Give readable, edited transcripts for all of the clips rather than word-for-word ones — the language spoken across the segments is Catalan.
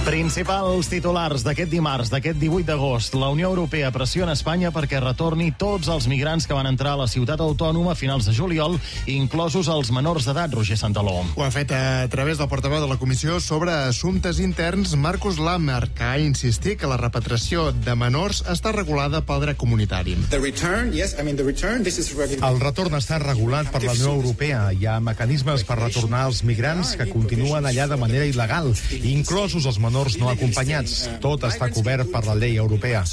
Principals titulars d'aquest dimarts, d'aquest 18 d'agost. La Unió Europea pressiona Espanya perquè retorni tots els migrants que van entrar a la ciutat autònoma a finals de juliol, inclosos els menors d'edat, Roger Santaló. Ho ha fet a través del portaveu de la Comissió sobre Assumptes Interns, Markus Lammer, que ha insistit que la repatriació de menors està regulada pel dret comunitari. El retorn està regulat per la Unió Europea. Hi ha mecanismes per retornar els migrants que continuen allà de manera il·legal, inclosos els menors no acompanyats. Tot està cobert per la llei europea.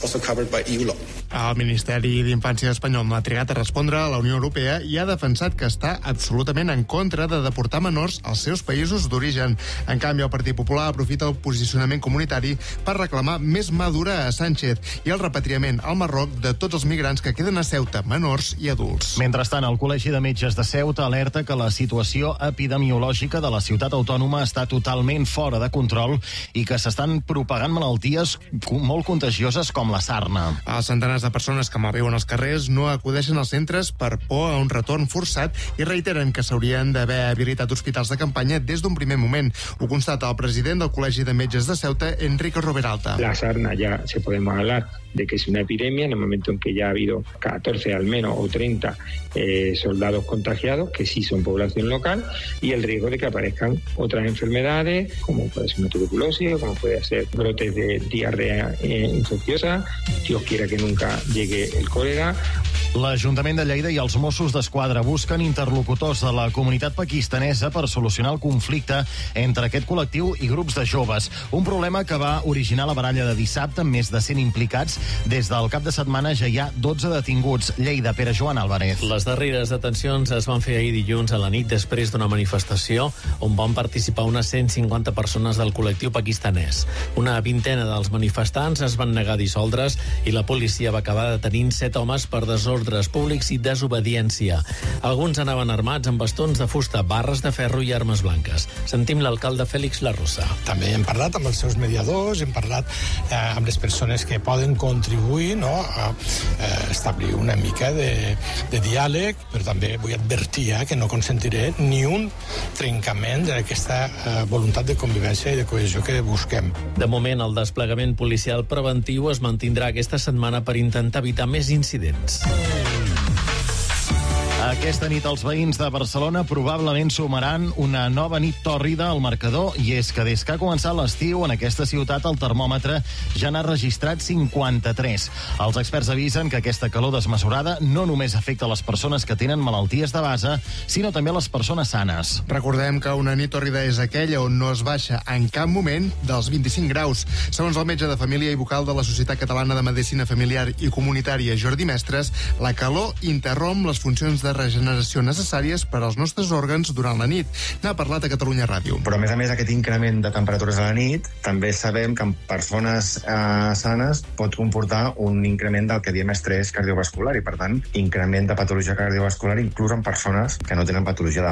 El Ministeri d'Infància espanyol no ha trigat a respondre a la Unió Europea i ha defensat que està absolutament en contra de deportar menors als seus països d'origen. En canvi, el Partit Popular aprofita el posicionament comunitari per reclamar més mà dura a Sánchez i el repatriament al Marroc de tots els migrants que queden a Ceuta, menors i adults. Mentrestant, el Col·legi de Metges de Ceuta alerta que la situació epidemiològica de la ciutat autònoma està totalment fora de control i que s'estan propagant malalties molt contagioses com la sarna. Els centenars de persones que malviuen als carrers no acudeixen als centres per por a un retorn forçat i reiteren que s'haurien d'haver habilitat hospitals de campanya des d'un primer moment. Ho constata el president del Col·legi de Metges de Ceuta, Enrique Roberalta. La sarna ya se podemos hablar de que es una epidemia en el momento en que ya ha habido 14 al menos o 30 soldados contagiados, que sí son población local, y el riesgo de que aparezcan otras enfermedades, como puede ser una tuberculosis, como puede ser brotes de diarrea infecciosa, Dios quiera que nunca llegue el cólera. L'Ajuntament de Lleida i els Mossos d'Esquadra busquen interlocutors de la comunitat pakistanesa per solucionar el conflicte entre aquest col·lectiu i grups de joves. Un problema que va originar la baralla de dissabte amb més de 100 implicats. Des del cap de setmana ja hi ha 12 detinguts. Lleida, Pere Joan Álvarez. Les darreres detencions es van fer ahir dilluns a la nit després d'una manifestació on van participar unes 150 persones del col·lectiu pakistanès. Una vintena dels manifestants es van negar a dissoldre's i la policia va acabar detenint 7 homes per desordres públics i desobediència. Alguns anaven armats amb bastons de fusta, barres de ferro i armes blanques. Sentim l'alcalde Félix Larrosa. També hem parlat amb els seus mediadors, hem parlat amb les persones que poden contribuir, no, a establir una mica de diàleg, però també vull advertir que no consentiré ni un trencament d'aquesta voluntat de convivència i de cohesió que busquem. De moment, el desplegament policial preventiu es mantindrà aquesta setmana per intentar evitar més incidents. Aquesta nit els veïns de Barcelona probablement sumaran una nova nit tòrrida al marcador, i és que des que ha començat l'estiu en aquesta ciutat el termòmetre ja n'ha registrat 53. Els experts avisen que aquesta calor desmesurada no només afecta les persones que tenen malalties de base, sinó també les persones sanes. Recordem que una nit tòrrida és aquella on no es baixa en cap moment dels 25 graus. Segons el metge de família i vocal de la Societat Catalana de Medicina Familiar i Comunitària, Jordi Mestres, la calor interromp les funcions de regeneració necessàries per als nostres òrgans durant la nit. N'ha parlat a Catalunya Ràdio. Però, a més, aquest increment de temperatures a la nit també sabem que en persones sanes pot comportar un increment del que diem estrès cardiovascular i, per tant, increment de patologia cardiovascular inclús en persones que no tenen patologia de